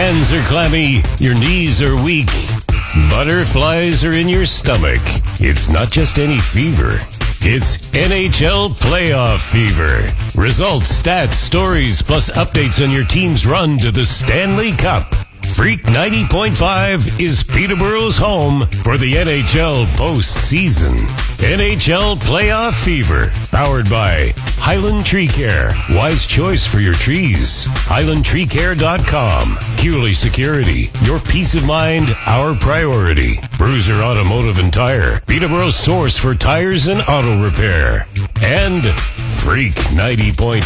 hands are clammy, your knees are weak, butterflies are in your stomach. It's not just any fever. It's NHL playoff fever. Results, stats, stories, plus updates on your team's run to the Stanley Cup. Freak 90.5 is Peterborough's home for the NHL postseason. NHL Playoff Fever, powered by Highland Tree Care. Wise choice for your trees. HighlandTreeCare.com. Cooley Security, your peace of mind, our priority. Bruiser Automotive and Tire, Peterborough's source for tires and auto repair. And Freak 90.5.